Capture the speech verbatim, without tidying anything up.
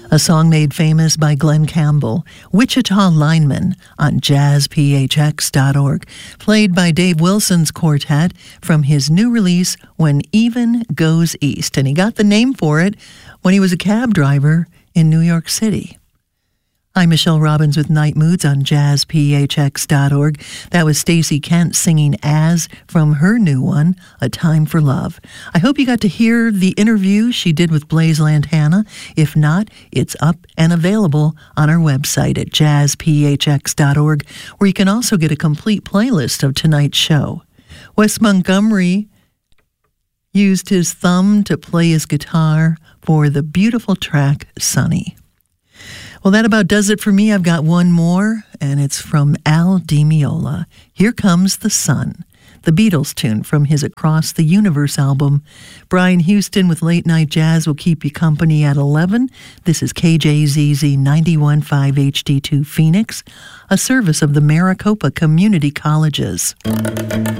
A song made famous by Glenn Campbell, Wichita Lineman, on jazz p h x dot org, played by Dave Wilson's quartet from his new release, When Even Goes East. And he got the name for it when he was a cab driver in New York City. I'm Michelle Robbins with Night Moods on jazz p h x dot org. That was Stacey Kent singing As from her new one, A Time for Love. I hope you got to hear the interview she did with Blaise Lantana. If not, it's up and available on our website at jazz p h x dot org, where you can also get a complete playlist of tonight's show. Wes Montgomery used his thumb to play his guitar for the beautiful track Sunny. Well, that about does it for me. I've got one more, and it's from Al Di Meola. Here Comes the Sun, the Beatles tune from his Across the Universe album. Brian Houston with Late Night Jazz will keep you company at eleven. This is K J Z Z ninety-one point five H D two Phoenix, a service of the Maricopa Community Colleges.